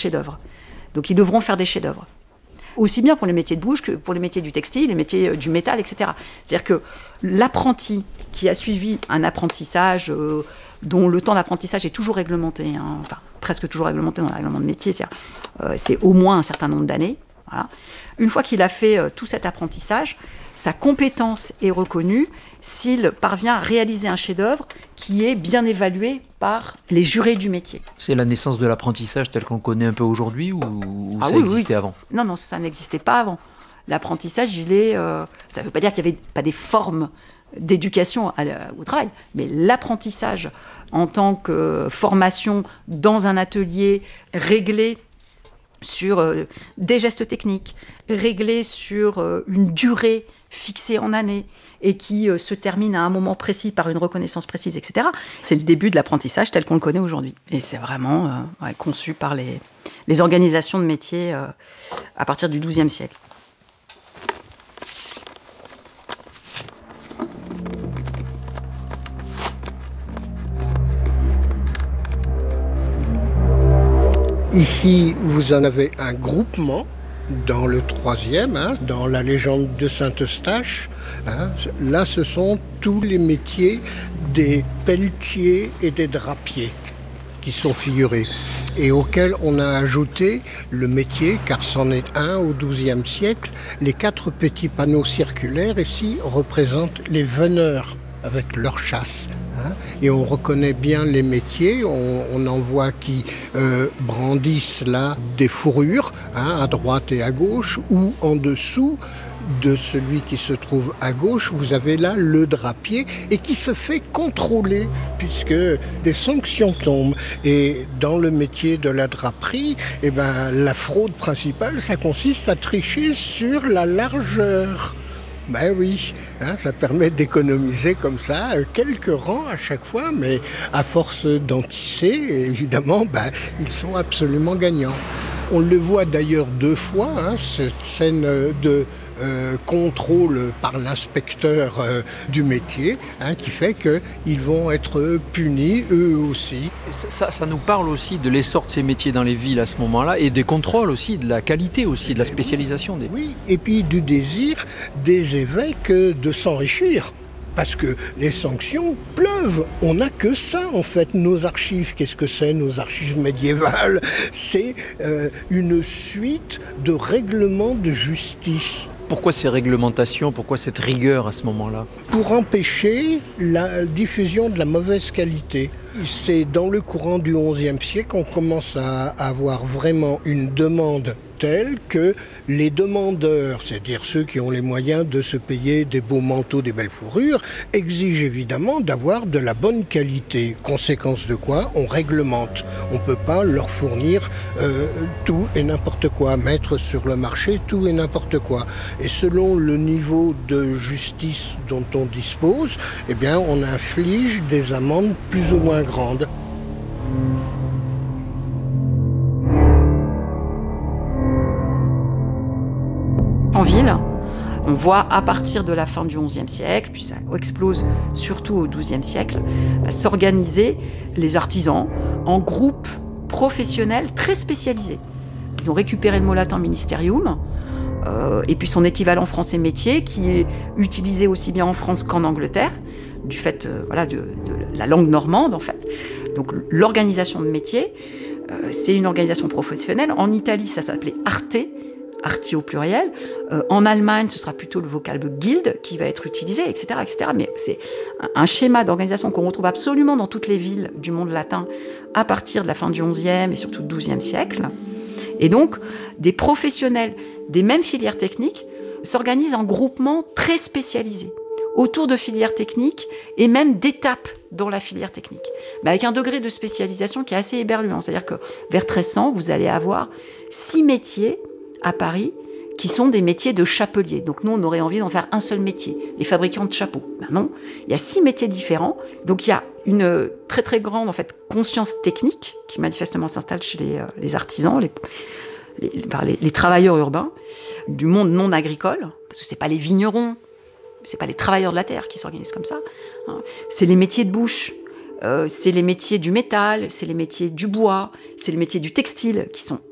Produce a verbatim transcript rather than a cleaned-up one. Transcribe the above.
chef-d'œuvre. Donc ils devront faire des chefs-d'œuvre. Aussi bien pour les métiers de bouche que pour les métiers du textile, les métiers du métal, et cetera. C'est-à-dire que l'apprenti qui a suivi un apprentissage euh, dont le temps d'apprentissage est toujours réglementé, hein, enfin presque toujours réglementé dans le règlement de métier, c'est-à-dire euh, c'est au moins un certain nombre d'années. Voilà. Une fois qu'il a fait euh, tout cet apprentissage, sa compétence est reconnue s'il parvient à réaliser un chef-d'œuvre qui est bien évalué par les jurés du métier. C'est la naissance de l'apprentissage tel qu'on le connaît un peu aujourd'hui ou, ou ah ça oui, existait oui. avant ? Non, non, ça n'existait pas avant. L'apprentissage, il est, euh, ça ne veut pas dire qu'il n'y avait pas des formes d'éducation à, au travail, mais l'apprentissage en tant que formation dans un atelier réglé sur euh, des gestes techniques, réglé sur euh, une durée fixée en années et qui euh, se termine à un moment précis par une reconnaissance précise, et cetera. C'est le début de l'apprentissage tel qu'on le connaît aujourd'hui. Et c'est vraiment euh, ouais, conçu par les, les organisations de métiers euh, à partir du douzième siècle. Ici, vous en avez un groupement dans le troisième, hein, dans la légende de Saint-Eustache. Hein. Là, ce sont tous les métiers des pelletiers et des drapiers qui sont figurés et auxquels on a ajouté le métier, car c'en est un au douzième siècle. Les quatre petits panneaux circulaires ici représentent les veneurs avec leur chasse. Hein, et on reconnaît bien les métiers, on, on en voit qui euh, brandissent là des fourrures, hein, à droite et à gauche, ou en dessous de celui qui se trouve à gauche, vous avez là le drapier et qui se fait contrôler puisque des sanctions tombent. Et dans le métier de la draperie, eh ben, la fraude principale, ça consiste à tricher sur la largeur. Ben oui, hein, ça permet d'économiser comme ça quelques rangs à chaque fois, mais à force d'en tisser, évidemment, ben, ils sont absolument gagnants. On le voit d'ailleurs deux fois, hein, cette scène de euh, contrôle par l'inspecteur euh, du métier, hein, qui fait qu'ils vont être punis eux aussi. Ça, ça, ça nous parle aussi de l'essor de ces métiers dans les villes à ce moment-là et des contrôles aussi, de la qualité aussi, de la spécialisation. Des... Oui, et puis du désir des évêques de s'enrichir. Parce que les sanctions pleuvent. On n'a que ça, en fait. Nos archives, qu'est-ce que c'est, nos archives médiévales ? C'est euh, une suite de règlements de justice. Pourquoi ces réglementations ? Pourquoi cette rigueur à ce moment-là ? Pour empêcher la diffusion de la mauvaise qualité. C'est dans le courant du onzième siècle qu'on commence à avoir vraiment une demande telle que les demandeurs, c'est-à-dire ceux qui ont les moyens de se payer des beaux manteaux, des belles fourrures, exigent évidemment d'avoir de la bonne qualité. Conséquence de quoi, on réglemente. On ne peut pas leur fournir euh, tout et n'importe quoi, mettre sur le marché tout et n'importe quoi. Et selon le niveau de justice dont on dispose, eh bien, on inflige des amendes plus ou moins grandes. En ville, on voit à partir de la fin du onzième siècle, puis ça explose surtout au douzième siècle, s'organiser les artisans en groupes professionnels très spécialisés. Ils ont récupéré le mot latin ministerium, euh, et puis son équivalent français métier, qui est utilisé aussi bien en France qu'en Angleterre, du fait euh, voilà, de, de la langue normande en fait. Donc l'organisation de métier, euh, c'est une organisation professionnelle. En Italie, ça s'appelait arte, arti au pluriel. Euh, en Allemagne, ce sera plutôt le vocable guild qui va être utilisé, et cetera, et cetera. Mais c'est un, un schéma d'organisation qu'on retrouve absolument dans toutes les villes du monde latin à partir de la fin du onzième et surtout du douzième siècle. Et donc, des professionnels des mêmes filières techniques s'organisent en groupements très spécialisés autour de filières techniques et même d'étapes dans la filière technique, mais avec un degré de spécialisation qui est assez éberluant. C'est-à-dire que vers treize cents, vous allez avoir six métiers à Paris qui sont des métiers de chapeliers. Donc nous, on aurait envie d'en faire un seul métier, les fabricants de chapeaux. Ben non, il y a six métiers différents. Donc il y a une très très grande en fait conscience technique qui manifestement s'installe chez les, les artisans, les, les, les, les travailleurs urbains du monde non agricole, parce que c'est pas les vignerons, c'est pas les travailleurs de la terre qui s'organisent comme ça. Hein. C'est les métiers de bouche, euh, c'est les métiers du métal, c'est les métiers du bois, c'est les métiers du textile qui sont